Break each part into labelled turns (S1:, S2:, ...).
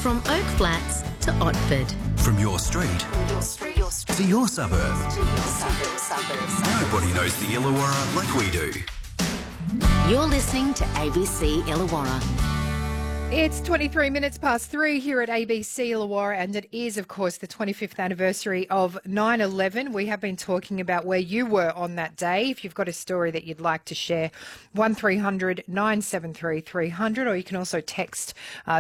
S1: From Oak Flats to Otford.
S2: From your street to your suburb. Nobody knows the Illawarra like we do.
S1: You're listening to ABC Illawarra.
S3: It's 23 minutes past 3 here at ABC Illawarra, and it is, of course, the 25th anniversary of 9/11. We have been talking about where you were on that day. If you've got a story that you'd like to share, 1300 973 300, or you can also text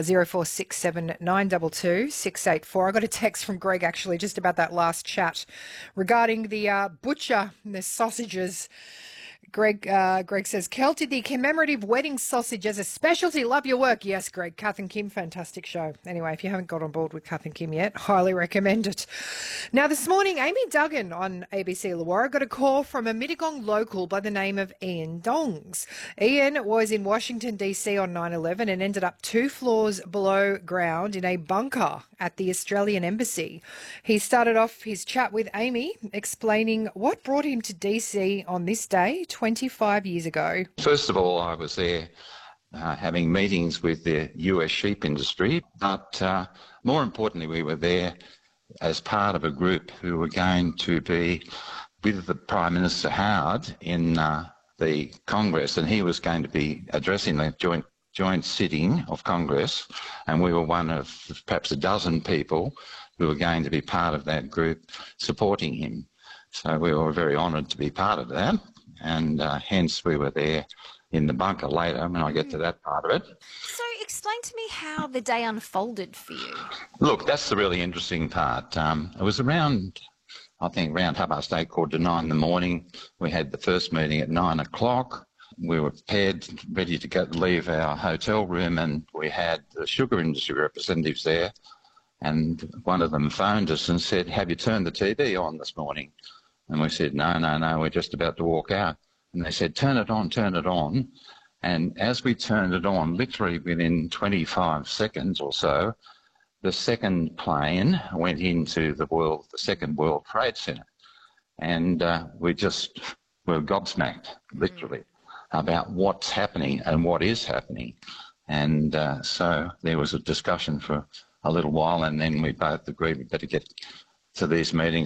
S3: 0467 922 684. I got a text from Greg, actually, just about that last chat regarding the butcher and the sausages. Greg says, Kelty, the commemorative wedding sausage as a specialty. Love your work. Yes, Greg. Kath and Kim, fantastic show. Anyway, if you haven't got on board with Kath and Kim yet, highly recommend it. Now, this morning, Amy Duggan on ABC Illawarra got a call from a Mittagong local by the name of Ian Dongs. Ian was in Washington, D.C. on 9/11 and ended up 2 floors below ground in a bunker at the Australian Embassy. He started off his chat with Amy explaining what brought him to D.C. on this day 25 years ago.
S4: First of all, I was there having meetings with the US sheep industry, but more importantly, we were there as part of a group who were going to be with the Prime Minister Howard in the Congress, and he was going to be addressing the joint sitting of Congress, and we were one of perhaps a dozen people who were going to be part of that group supporting him. So we were very honoured to be part of that. And hence we were there in the bunker later when I get to that part of it.
S5: So explain to me how the day unfolded for you.
S4: Look, that's the really interesting part. It was around 8:30, quarter to 9 in the morning. We had the first meeting at 9 o'clock. We were prepared, ready to leave our hotel room, and we had the sugar industry representatives there. And one of them phoned us and said, have you turned the TV on this morning? And we said, no, we're just about to walk out. And they said, turn it on, turn it on. And as we turned it on, literally within 25 seconds or so, the second plane went into the second World Trade Center. And we were gobsmacked, literally, about what's happening and what is happening. And so there was a discussion for a little while, and then we both agreed we'd better get to these meetings